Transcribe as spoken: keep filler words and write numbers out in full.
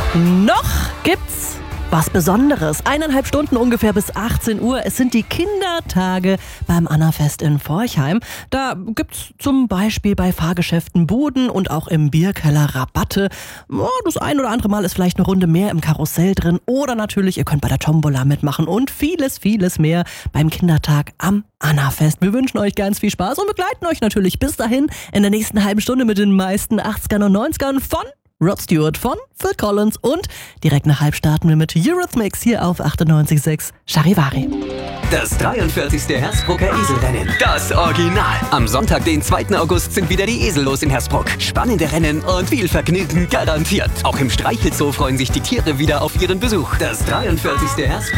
Noch gibt's was Besonderes. Eineinhalb Stunden ungefähr bis achtzehn Uhr. Es sind die Kindertage beim Annafest in Forchheim. Da gibt's zum Beispiel bei Fahrgeschäften Buden und auch im Bierkeller Rabatte. Das ein oder andere Mal ist vielleicht eine Runde mehr im Karussell drin. Oder natürlich, ihr könnt bei der Tombola mitmachen und vieles, vieles mehr beim Kindertag am Annafest. Wir wünschen euch ganz viel Spaß und begleiten euch natürlich bis dahin in der nächsten halben Stunde mit den meisten achtzigern und neunzigern von Rod Stewart, von Phil Collins, und direkt nach halb starten wir mit Eurythmics hier auf achtundneunzig Komma sechs Charivari. Das dreiundvierzigste Hersbrucker Eselrennen. Das Original. Am Sonntag, den zweiten August, sind wieder die Esel los in Hersbruck. Spannende Rennen und viel Vergnügen garantiert. Auch im Streichelzoo freuen sich die Tiere wieder auf ihren Besuch. Das dreiundvierzigste Hersbrucker